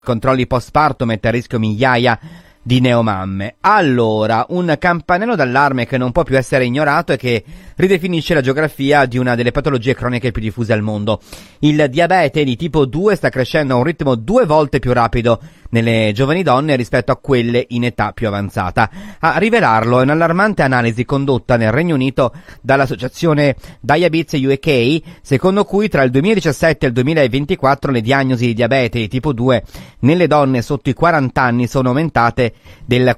Controlli postparto mette a rischio migliaia di neomamme. Allora, un campanello d'allarme che non può più essere ignorato e che ridefinisce la geografia di una delle patologie croniche più diffuse al mondo. Il diabete di tipo 2 sta crescendo a un ritmo 2 volte più rapido nelle giovani donne rispetto a quelle in età più avanzata. A rivelarlo è un'allarmante analisi condotta nel Regno Unito dall'associazione Diabetes UK, secondo cui tra il 2017 e il 2024 le diagnosi di diabete di tipo 2 nelle donne sotto i 40 anni sono aumentate del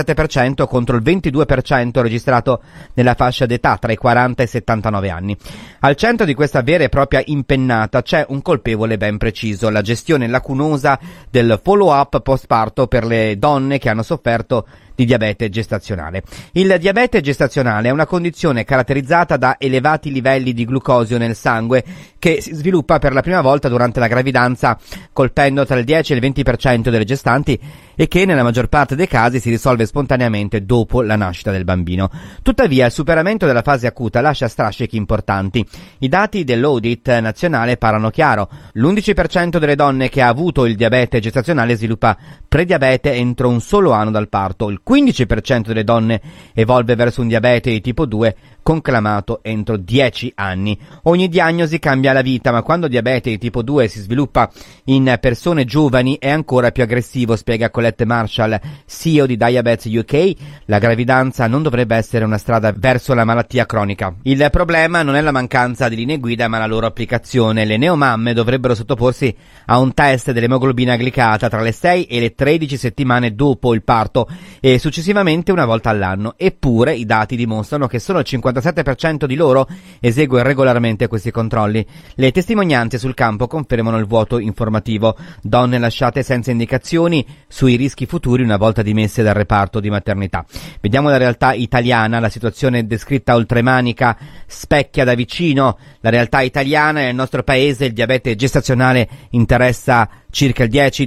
47% contro il 22% registrato nella fascia d'età tra i 40 e i 79 anni. Al centro di questa vera e propria impennata c'è un colpevole ben preciso: la gestione lacunosa del follow-up postparto per le donne che hanno sofferto di diabete gestazionale. Il diabete gestazionale è una condizione caratterizzata da elevati livelli di glucosio nel sangue che si sviluppa per la prima volta durante la gravidanza, colpendo tra il 10 e il 20% delle gestanti e che nella maggior parte dei casi si risolve spontaneamente dopo la nascita del bambino. Tuttavia il superamento della fase acuta lascia strascichi importanti. I dati dell'audit nazionale parlano chiaro: l'11% delle donne che ha avuto il diabete gestazionale sviluppa prediabete entro un solo anno dal parto, il 15% delle donne evolve verso un diabete di tipo 2 conclamato entro 10 anni. Ogni diagnosi cambia la vita, ma quando il diabete di tipo 2 si sviluppa in persone giovani è ancora più aggressivo, spiega Colette Marshall, CEO di Diabetes UK. La gravidanza non dovrebbe essere una strada verso la malattia cronica. Il problema non è la mancanza di linee guida, ma la loro applicazione. Le neomamme dovrebbero sottoporsi a un test dell'emoglobina glicata tra le 6 e le 13 settimane dopo il parto e successivamente una volta all'anno. Eppure i dati dimostrano che solo il 57% di loro esegue regolarmente questi controlli. Le testimonianze sul campo confermano il vuoto informativo: donne lasciate senza indicazioni sui rischi futuri una volta dimesse dal reparto di maternità. Vediamo la realtà italiana. La situazione descritta oltremanica specchia da vicino la realtà italiana. Nel nostro paese il diabete gestazionale interessa circa il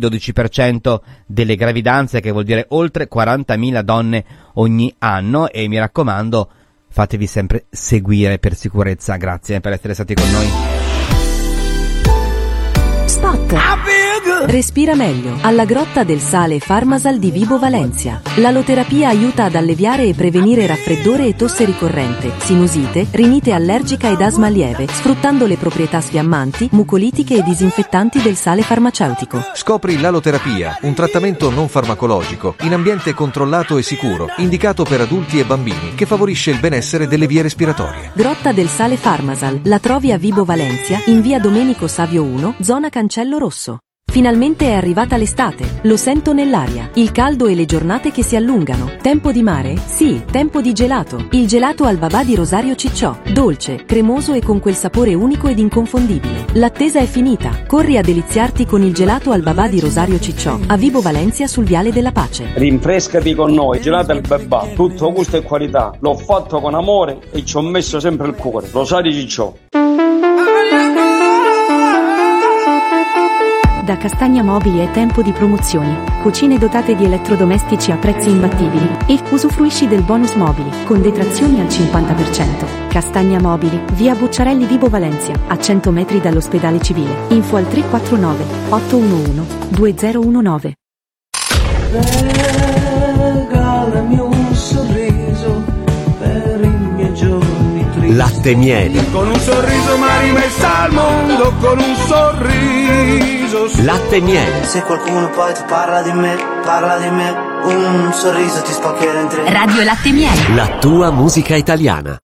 10-12% delle gravidanze, che vuol dire oltre 40.000 donne ogni anno, e mi raccomando, fatevi sempre seguire per sicurezza. Grazie per essere stati con noi. Spot. Respira meglio. Alla Grotta del Sale Farmasal di Vibo Valentia. L'aloterapia aiuta ad alleviare e prevenire raffreddore e tosse ricorrente, sinusite, rinite allergica ed asma lieve, sfruttando le proprietà sfiammanti, mucolitiche e disinfettanti del sale farmaceutico. Scopri l'aloterapia, un trattamento non farmacologico, in ambiente controllato e sicuro, indicato per adulti e bambini, che favorisce il benessere delle vie respiratorie. Grotta del Sale Farmasal. La trovi a Vibo Valentia, in via Domenico Savio 1, zona Cancello Rosso. Finalmente è arrivata l'estate, lo sento nell'aria, il caldo e le giornate che si allungano. Tempo di mare? Sì, tempo di gelato. Il gelato al babà di Rosario Cicciò, dolce, cremoso e con quel sapore unico ed inconfondibile. L'attesa è finita, corri a deliziarti con il gelato al babà di Rosario Cicciò, a Vibo Valentia sul Viale della Pace. Rinfrescati con noi, gelato al babà, tutto gusto e qualità, l'ho fatto con amore e ci ho messo sempre il cuore. Rosario Cicciò. Da Castagna Mobili è tempo di promozioni, cucine dotate di elettrodomestici a prezzi imbattibili e usufruisci del bonus mobili con detrazioni al 50%. Castagna Mobili, via Bucciarelli Vibo Valentia, a 100 metri dall'ospedale civile. Info al 349 811 2019. Regalami un sorriso per i miei giorni tristi. Latte Miele. Con un sorriso mi hai rimessa al mondo, con un sorriso. Latte Miele. Se qualcuno poi ti parla di me, un sorriso ti spaccherà in tre. Radio Latte Miele. La tua musica italiana.